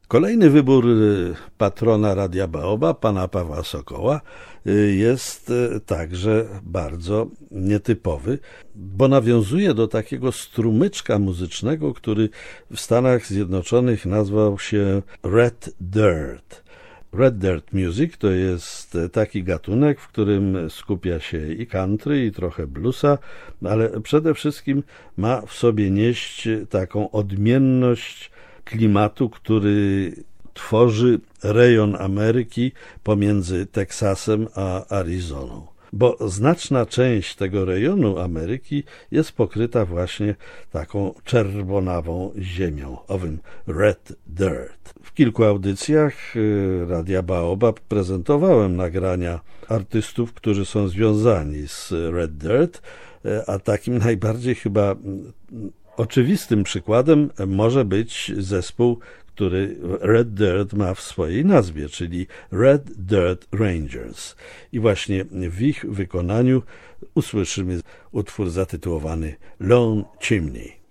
Kolejny wybór patrona Radia Baobab, pana Pawła Sokoła, jest także bardzo nietypowy, bo nawiązuje do takiego strumyczka muzycznego, który w Stanach Zjednoczonych nazwał się Red Dirt. Red Dirt Music to jest taki gatunek, w którym skupia się i country, i trochę bluesa, ale przede wszystkim ma w sobie nieść taką odmienność klimatu, który tworzy rejon Ameryki pomiędzy Teksasem a Arizoną. Bo znaczna część tego rejonu Ameryki jest pokryta właśnie taką czerwonawą ziemią, owym red dirt. W kilku audycjach Radia Baobab prezentowałem nagrania artystów, którzy są związani z red dirt, a takim najbardziej chyba oczywistym przykładem może być zespół, który Red Dirt ma w swojej nazwie, czyli Red Dirt Rangers. I właśnie w ich wykonaniu usłyszymy utwór zatytułowany Lone Chimney.